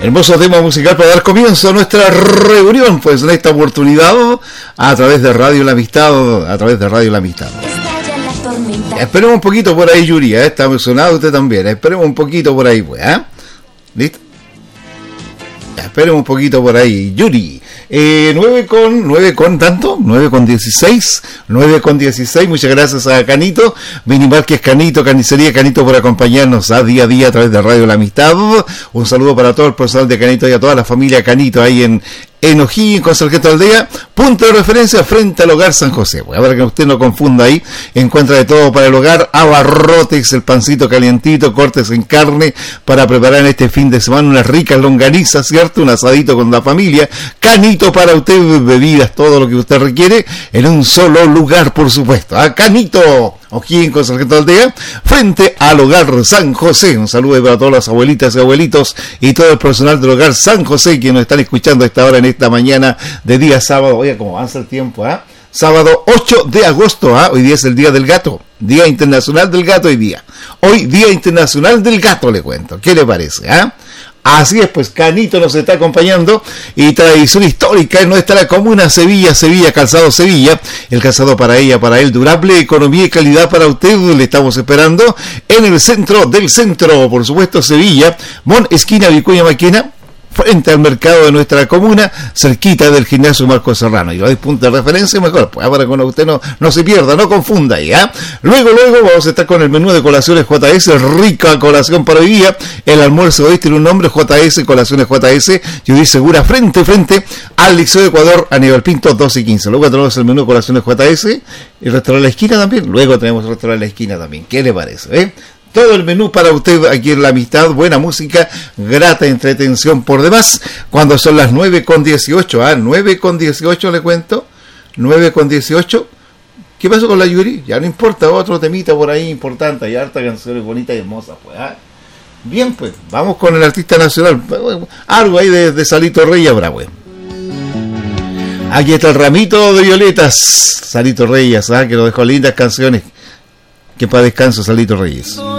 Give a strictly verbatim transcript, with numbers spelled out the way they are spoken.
Hermoso tema musical para dar comienzo a nuestra reunión, pues en esta oportunidad a través de Radio La Amistad, a través de Radio La Amistad. Esperemos un poquito por ahí, Yuri, ¿eh? Está emocionado usted también, esperemos un poquito por ahí, pues, ¿eh? ¿Listo? Esperemos un poquito por ahí, Yuri. Eh, nueve con, nueve con tanto, nueve con dieciséis, nueve con dieciséis, muchas gracias a Canito, Minimal que es Canito, Carnicería Canito por acompañarnos a día a día a través de Radio La Amistad. Un saludo para todo el personal de Canito y a toda la familia Canito ahí en en O'Higgins con Sargento Aldea, punto de referencia frente al Hogar San José. Pues, para que usted no confunda ahí, encuentra de todo para el hogar, abarrotes, el pancito calientito, cortes en carne, para preparar en este fin de semana unas ricas longanizas, ¿cierto? Un asadito con la familia, Canito para usted, bebidas, todo lo que usted requiere, en un solo lugar, por supuesto. ¿Ah? Canito, O'Higgins con Sargento Aldea, frente al Hogar San José. Un saludo para todas las abuelitas y abuelitos y todo el personal del Hogar San José que nos están escuchando a esta hora en esta mañana de día sábado. Oye, cómo avanza el tiempo, ¿ah? ¿eh? Sábado ocho de agosto, ¿ah? ¿eh? Hoy día es el Día del Gato, Día Internacional del Gato hoy día. Hoy Día Internacional del Gato, le cuento. ¿Qué le parece, ah? ¿eh? Así es, pues Canito nos está acompañando y tradición histórica en nuestra comuna Sevilla, Sevilla, Calzado Sevilla, el calzado para ella, para él, durable, economía y calidad para usted, le estamos esperando en el centro del centro, por supuesto Sevilla, Mon, esquina Vicuña Maquena, frente al mercado de nuestra comuna, cerquita del gimnasio Marco Serrano. Y lo de punto de referencia mejor, pues para que usted no, no se pierda, no confunda ahí, ¿eh? Luego, luego vamos a estar con el menú de colaciones J S, rica colación para hoy día. El almuerzo de hoy tiene un nombre, J S, colaciones J S, yo digo segura, frente, frente al Liceo de Ecuador, Aníbal Pinto, doce y quince. Luego tenemos el menú de colaciones J S, el restaurante de la esquina también, luego tenemos el restaurante de la esquina también. ¿Qué le parece, eh? Todo el menú para usted aquí en La Amistad, buena música, grata entretención por demás, cuando son las nueve con dieciocho, ah, nueve con dieciocho le cuento, nueve con dieciocho, ¿qué pasó con la Yuri? Ya no importa, otro temita por ahí importante, hay harta canciones bonitas y hermosas, pues, ah. Bien, pues, vamos con el artista nacional, algo ahí de, de Salito Reyes habrá, pues. Aquí está el ramito de violetas, Salito Reyes, ah, que nos dejó lindas canciones, que para descanso Salito Reyes.